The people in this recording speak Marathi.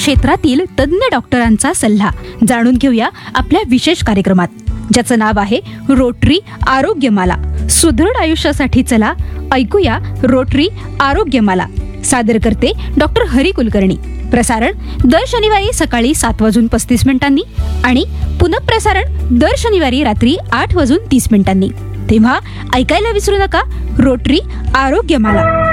क्षेत्रातील तज्ज्ञ डॉक्टरांचा सल्ला जाणून घेऊया आपल्या विशेष कार्यक्रमात, ज्याचं नाव आहे रोटरी आरोग्यमाला. सुदृढ आयुष्यासाठी चला, ऐकूया रोटरी आरोग्यमाला. सादर करते डॉक्टर हरी कुलकर्णी. प्रसारण दर शनिवारी सकाळी 7:35 आणि पुनःप्रसारण दर शनिवारी रात्री 8:30. तेव्हा ऐकायला विसरू नका रोटरी आरोग्यमाला.